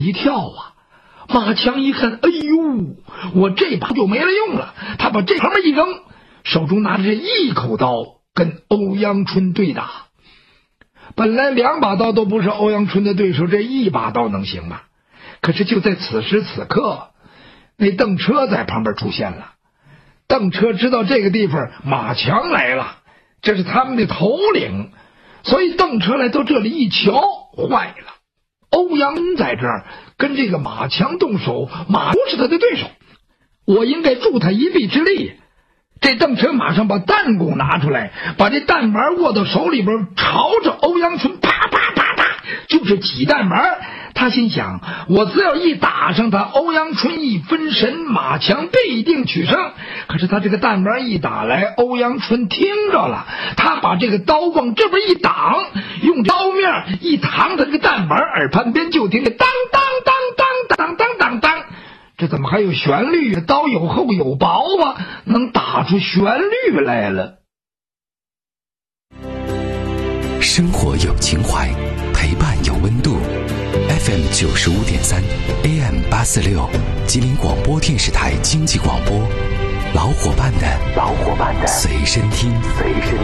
一跳啊！马强一看，哎呦，我这把就没了用了。他把这旁边一扔，手中拿着这一口刀跟欧阳春对打。本来2把刀都不是欧阳春的对手，这1把刀能行吗？可是就在此时此刻，那邓车在旁边出现了。邓车知道这个地方马强来了，这是他们的头领，所以邓车来到这里一瞧，坏了，欧阳春在这儿跟这个马强动手，马不是他的对手，我应该助他一臂之力。这邓车马上把弹弓拿出来，把这弹丸握到手里边，朝着欧阳春啪啪啪啪就是几弹丸。他心想，我只要一打上他，欧阳春一分神，马强必定取胜。可是他这个弹丸一打来，欧阳春听着了，他把这个刀往这边一挡，用刀面一扛他这个弹丸，耳畔边就听见当当当当当当当当，这怎么还有旋律？刀有厚有薄啊，能打出旋律来了。 生活有情怀，陪伴有温度。FM 95.3 AM 846，吉林广播电视台经济广播，老伙伴的随身听。